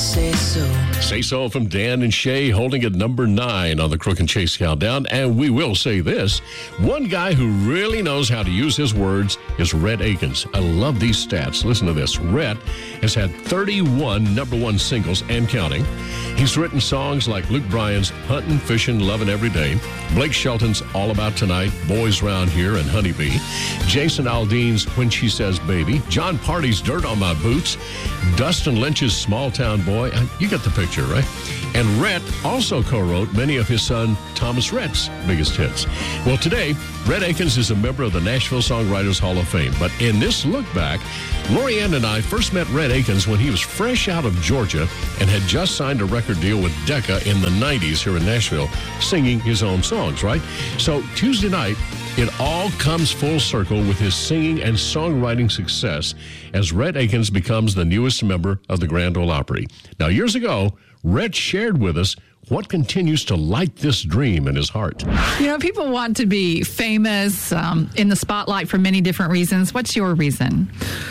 Say so. Say So from Dan and Shay, holding at number 9 on the Crook and Chase Countdown. And we will say this, one guy who really knows how to use his words is Rhett Akins. I love these stats. Listen to this. Rhett has had 31 number 1 singles and counting. He's written songs like Luke Bryan's Huntin', Fishin', Lovin' Every Day, Blake Shelton's All About Tonight, Boys Round Here, and Honeybee, Jason Aldean's When She Says Baby, John Party's Dirt on My Boots, Dustin Lynch's Small Town Boy. You get the picture, right? And Rhett also co-wrote many of his son Thomas Rhett's biggest hits. Well, today, Rhett Akins is a member of the Nashville Songwriters Hall of Fame. But in this look back, Lorianne and I first met Rhett Akins when he was fresh out of Georgia and had just signed a record deal with Decca in the 90s here in Nashville, singing his own songs, right? So Tuesday night, it all comes full circle with his singing and songwriting success as Rhett Akins becomes the newest member of the Grand Ole Opry. Now, years ago, Rhett shared with us what continues to light this dream in his heart. You know, people want to be famous, in the spotlight for many different reasons. What's your reason?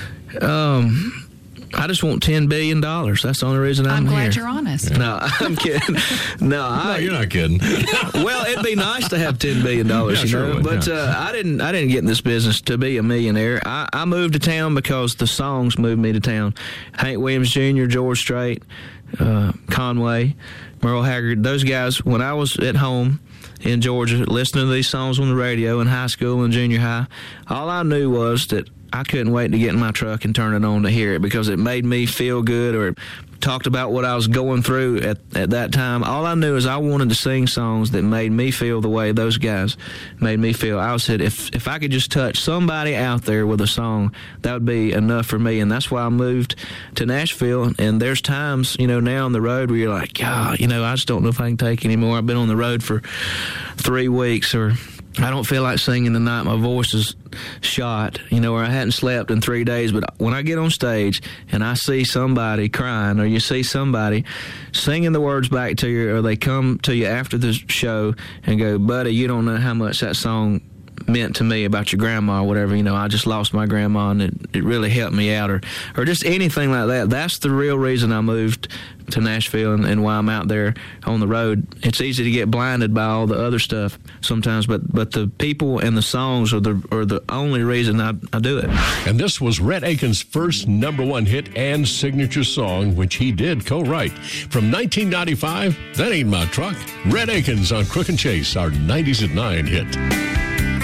I just want $10 billion. That's the only reason I'm here. I'm glad you're honest. No, I'm kidding. No, you're not kidding. Well, it'd be nice to have $10 billion, sure would, but I didn't get in this business to be a millionaire. I moved to town because the songs moved me to town. Hank Williams Jr., George Strait, Conway, Merle Haggard, those guys, when I was at home in Georgia listening to these songs on the radio in high school and junior high, all I knew was that I couldn't wait to get in my truck and turn it on to hear it because it made me feel good or talked about what I was going through at that time. All I knew is I wanted to sing songs that made me feel the way those guys made me feel. I said, if I could just touch somebody out there with a song, that would be enough for me. And that's why I moved to Nashville. And there's times, now on the road where you're like, God, I just don't know if I can take anymore. I've been on the road for 3 weeks, or I don't feel like singing tonight. My voice is shot, or I hadn't slept in 3 days. But when I get on stage and I see somebody crying, or you see somebody singing the words back to you, or they come to you after the show and go, buddy, you don't know how much that song meant to me about your grandma or whatever, I just lost my grandma and it really helped me out, or just anything like that. That's the real reason I moved to Nashville and why I'm out there on the road. It's easy to get blinded by all the other stuff sometimes, but the people and the songs are the only reason I do it. And this was Rhett Akins' first number 1 hit and signature song, which he did co-write. From 1995, That Ain't My Truck, Rhett Akins on Crook and Chase, our 90s at 9 hit.